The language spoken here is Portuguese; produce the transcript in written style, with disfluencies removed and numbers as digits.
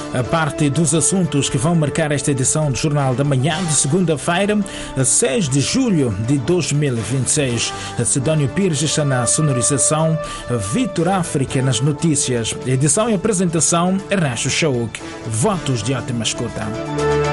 a parte dos assuntos que vão marcar esta edição do Jornal da Manhã de segunda-feira, 6 de julho de 2026. Sidónio Pires está na sonorização, Vitor África nas notícias. Edição e apresentação, Ernesto Chauk. Votos de ótima escuta.